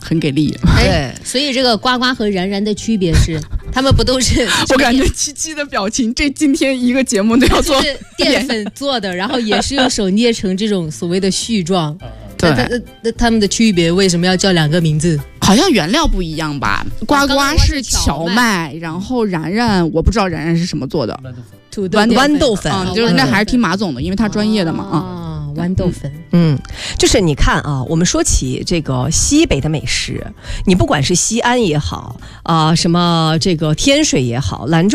很给力。 对，所以这个呱呱和然然的区别是，他们不都是？ 我感觉七七的表情，这今天一个节目都要做淀粉做的，然后也是用手捏成这种所谓的絮状。 对， 那他们的区别为什么要叫两个名字？ 好像原料不一样吧？呱呱是荞麦，然后然然我不知道然然是什么做的， 豌豆粉， 就是那还是听马总的，因为他专业的嘛啊。 豌豆粉， 就是你看啊，我们说起这个西北的美食，你不管是西安也好什么这个天水也好，兰州。